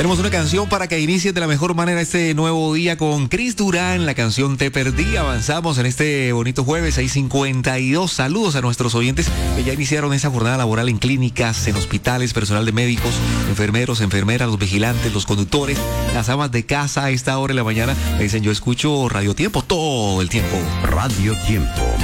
Tenemos una canción para que inicies de la mejor manera este nuevo día con Chris Durán, la canción Te Perdí. Avanzamos en este bonito jueves, 6:52. Saludos a nuestros oyentes que ya iniciaron esa jornada laboral en clínicas, en hospitales, personal de médicos, enfermeros, enfermeras, los vigilantes, los conductores, las amas de casa a esta hora de la mañana. Me dicen, yo escucho Radio Tiempo todo el tiempo. Radio Tiempo.